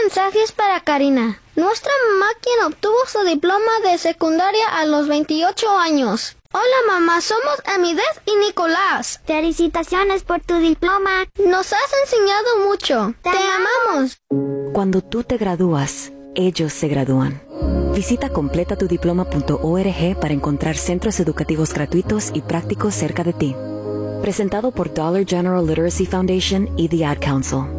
mensaje es para Karina. Nuestra mamá quien obtuvo su diploma de secundaria a los 28 años. Hola mamá, somos Amidez y Nicolás. Felicitaciones por tu diploma. Nos has enseñado mucho. Te amamos. Cuando tú te gradúas, ellos se gradúan. Visita completatudiploma.org para encontrar centros educativos gratuitos y prácticos cerca de ti. Presentado por Dollar General Literacy Foundation y The Ad Council.